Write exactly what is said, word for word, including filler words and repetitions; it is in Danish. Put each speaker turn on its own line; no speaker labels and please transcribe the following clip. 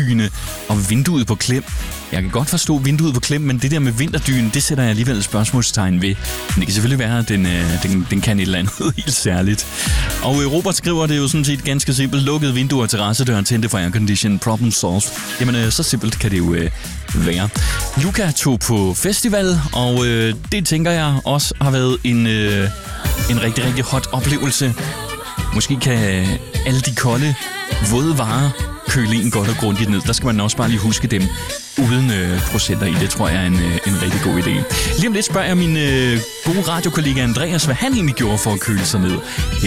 vinterdyne og vinduet på klem. Jeg kan godt forstå vinduet på klem, men det der med vinterdyne, det sætter jeg alligevel et spørgsmålstegn ved. Men det kan selvfølgelig være, at den, øh, den, den kan et eller andet helt særligt. Og Robert skriver det jo sådan set ganske simpelt. Lukkede vinduer, terrassedøren, tændte for aircondition, problem solved. Jamen, øh, så simpelt kan det jo øh, være. Luca tog på festival, og øh, det tænker jeg også har været en, øh, en rigtig, rigtig hot oplevelse. Måske kan alle de kolde, våde varer køle en godt og grundigt ned. Der skal man også bare lige huske dem uden øh, procenter i. Det tror jeg er en, øh, en rigtig god idé. Lige om lidt spørger jeg min øh, gode radiokollega Andreas, hvad han egentlig gjorde for at køle sig ned.